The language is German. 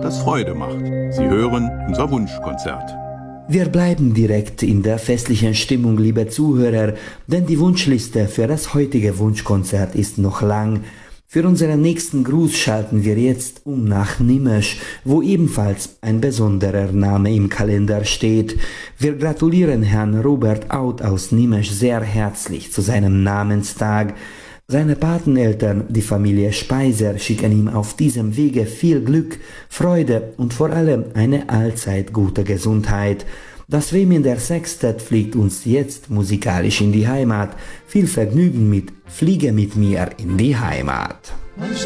das Freude macht. Sie hören unser Wunschkonzert. Wir bleiben direkt in der festlichen Stimmung, liebe Zuhörer, denn die Wunschliste für das heutige Wunschkonzert ist noch lang. Für unseren nächsten Gruß schalten wir jetzt nach Nimesch, wo ebenfalls ein besonderer Name im Kalender steht. Wir gratulieren Herrn Robert Out aus Nimesch sehr herzlich zu seinem Namenstag. Seine Pateneltern, die Familie Speiser, schicken ihm auf diesem Wege viel Glück, Freude und vor allem eine allzeit gute Gesundheit. Das Wem der Sextet fliegt uns jetzt musikalisch in die Heimat. Viel Vergnügen mit Fliege mit mir in die Heimat.